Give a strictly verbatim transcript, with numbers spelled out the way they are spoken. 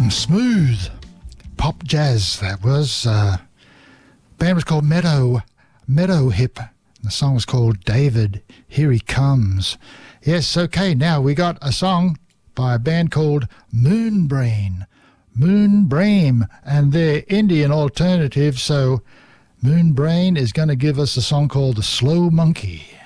Smooth pop jazz. That was uh band was called Meadow Meadow Hip. The song was called David, Here He Comes. Yes, okay, now we got a song by a band called Moonbrain. Moonbrain, and they're Indian alternative, so Moonbrain is going to give us a song called The Slow Monkey.